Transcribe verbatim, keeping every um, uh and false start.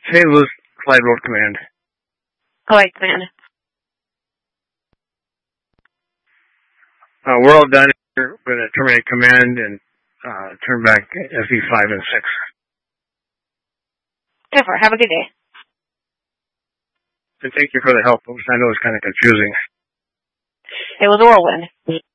Saint Louis, Clyde Road Command. Clyde Command. Uh, we're all done. We're going to terminate command and uh, turn back S E five and six. Go for it. Have a good day. And thank you for the help. I know it's kind of confusing. It was a whirlwind.